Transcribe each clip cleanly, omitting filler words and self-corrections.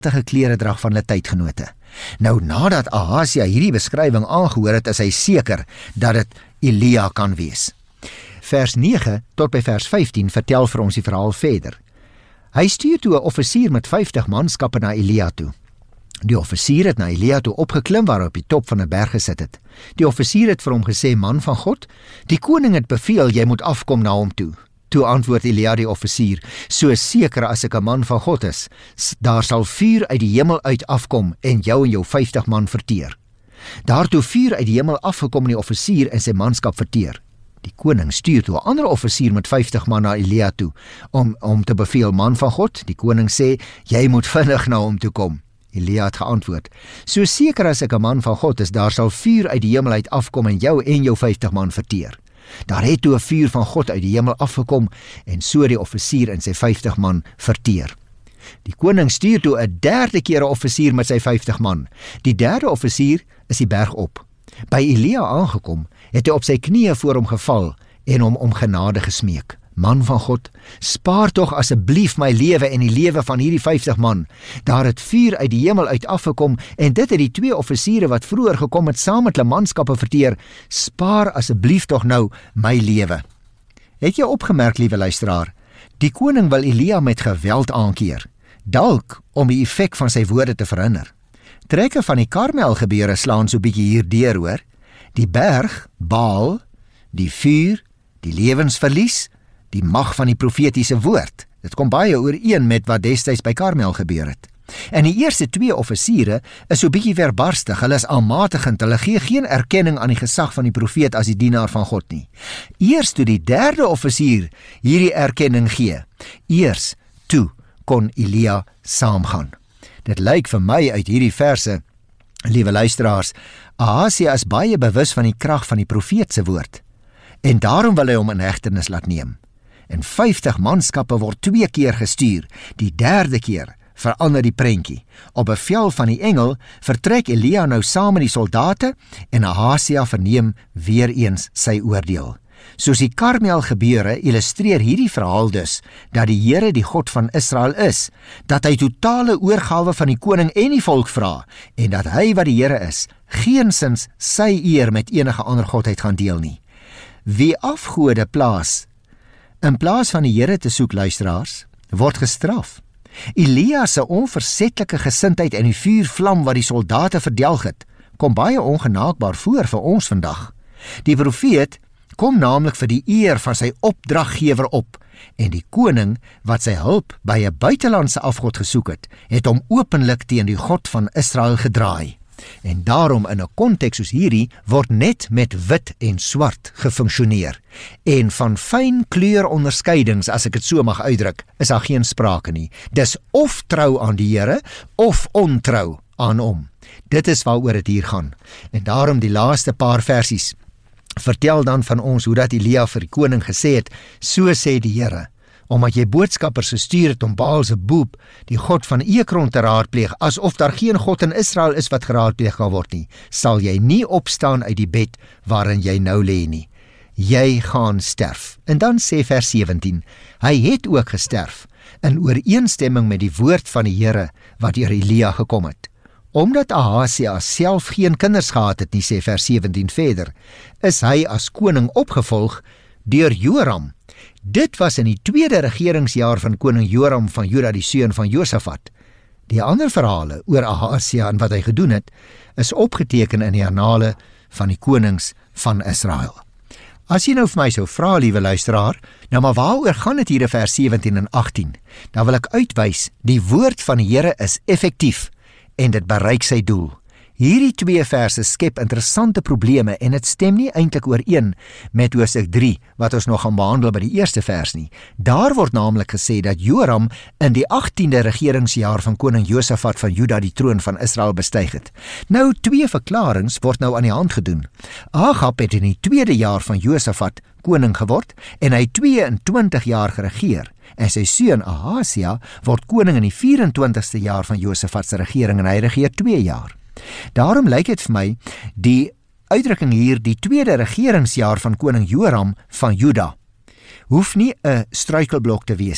kleredrag van hulle tydgenote. Nou, nadat Ahasia hierdie beskrywing aangehoor het, is hy seker dat dit Elia kan wees. Vers 9 tot by vers 15 vertel vir ons die verhaal verder. Hy stuur toe 'n offisier met 50 manskappe na Elia toe. Die offisier het na Elia toe opgeklim waar hy op die top van 'n berg gesit het. Die offisier het vir hom gesê, man van God, die koning het beveel, jy moet afkom na hom toe. Toe antwoord Elia die offisier, so seker as ek 'n man van God is, daar sal vuur uit die hemel uit afkom en jou 50 man verteer. Daartoe vuur uit die hemel afgekom en die offisier en sy manskap verteer. Die koning stuur toe 'n ander offisier met 50 man na Elia toe, om te beveel, man van God, die koning sê, jy moet vinnig na hom toe kom. Elia het geantwoord, so seker as ek 'n man van God is, daar sal vuur uit die hemel uit afkom en jou 50 man verteer. Daar het toe 'n vuur van God uit die hemel afgekom en so die offisier en sy 50 man verteer. Die koning stuur toe 'n derde keer 'n offisier met sy 50 man. Die derde offisier is die berg op. By Elia aangekom, het hy op sy knieë voor hom geval en hom om genade gesmeek. Man van God, spaar tog asseblief my lewe en die lewe van hierdie 50 man. Daar het vuur uit die hemel uit afgekom en dit het die 2 offisiere wat vroeër gekom het saam met hulle manskappe verteer. Spaar asseblief tog nou my lewe. Het jy opgemerk, liewe luisteraar, die koning wil Elia met geweld aankeer, dalk om die effek van sy woorde te verhinder. Trekke van die Karmel gebeure slaan so bietjie hier deur, hoor. Die berg, Baal, die vuur, die lewensverlies, die mag van die profetiese woord. Dit kom baie ooreen met wat destyds by Karmel gebeur het. En die eerste 2 offisiere is so bietjie verbarstig, hulle is aanmatigend, hulle gee geen erkenning aan die gesag van die profeet as die dienaar van God nie. Eers toe die derde offisier hierdie erkenning gee, eers toe kon Elia saamgaan. Dit lyk vir my uit hierdie verse, liewe luisteraars, Ahasia is baie bewus van die krag van die profeet se woord, en daarom wil hy hom in hegtenis laat neem. En 50 manskappe word 2 keer gestuur, die derde keer verander die prentjie. Op bevel van die engel vertrek Elia nou saam met die soldate en Ahasia verneem weer eens sy oordeel. Soos die Karmel gebeure illustreer hierdie verhaal dus dat die Here die God van Israel is, dat hy totale oorgawe van die koning en die volk vra en dat hy wat die Here is, geensins sy eer met enige ander godheid gaan deel nie. Wie afgode plaas, in plaas van die Here te soek, luisteraars, word gestraf. Elia se onversetlike gesindheid en die vuurvlam wat die soldate verdelg het, kom baie ongenaakbaar voor vir ons vandag. Die profeet kom naamlik vir die eer van sy opdraggewer op, en die koning wat sy hulp by 'n buitelandse afgod gesoek het hom openlik teen die God van Israel gedraai. En daarom in 'n konteks soos hierdie word net met wit en swart gefunksioneer. En van fyn kleuronderskeidings, as ek dit so mag uitdruk, is daar geen sprake nie. Dis of trou aan die Here, of ontrou aan hom. Dit is waaroor dit hier gaan. En daarom die laaste paar versies vertel dan van ons hoe dat Elia vir die koning gesê het, so sê die Here, omdat jy boodskappers gestuur het om Baal se boep, die god van Ekron te raadpleeg, asof daar geen God in Israel is wat geraadpleeg kan word nie, sal jy nie opstaan uit die bed waarin jy nou lê nie. Jy gaan sterf. En dan sê vers 17, hy het ook gesterf, in ooreenstemming met die woord van die Here wat deur Elia gekom het. Omdat Ahasia self geen kinders gehad het nie, sê vers 17 verder, is hy as koning opgevolg deur Joram. Dit was in die 2de regeringsjaar van koning Joram van Juda, die seun van Josafat. Die ander verhale oor Ahasia en wat hy gedoen het, is opgeteken in die annale van die konings van Israel. As jy nou vir my sou vra, liewe luisteraar, nou maar waaroor gaan dit hier in vers 17 en 18? Dan wil ek uitwys, die woord van die Here is effektief en dit bereik sy doel. Hierdie 2 verse skep interessante probleme en dit stem nie eintlik ooreen met Hoofstuk 3 wat ons nog gaan behandel by die eerste vers nie. Daar word naamlik gesê dat Joram in die 18de regeringsjaar van koning Josafat van Juda die troon van Israel bestyg het. Nou 2 verklaringe word nou aan die hand gedoen. Agab het in die 2de jaar van Josafat koning geword en hy 22 jaar geregeer. En sy seun Ahasia word koning in die 24ste jaar van Josafat se regering en hy regeer 2 jaar. Daarom lyk dit vir my, die uitdrukking hier, die 2de regeringsjaar van koning Joram van Juda, hoef nie 'n struikelblok te wees nie.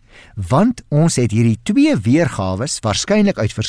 want ons het hierdie twee weergawe waarskynlik uit